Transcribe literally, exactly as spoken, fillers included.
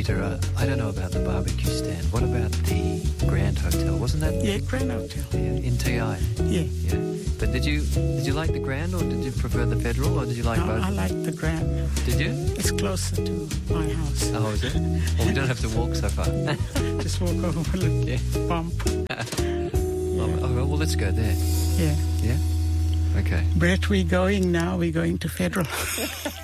Peter, uh, I don't know about the barbecue stand. What about the Grand Hotel? Wasn't that? Yeah, Grand Hotel. Yeah, in T I. Yeah. Yeah. But did you did you like the Grand or did you prefer the Federal or did you like No, both? I like the Grand. Did you? It's closer to my house. Oh, is it? Well, we don't have to walk so far. Just walk over, look, Yeah. bump. Oh, oh, well, let's go there. Yeah. Yeah? Okay. Brett, we're going now. We're going to Federal.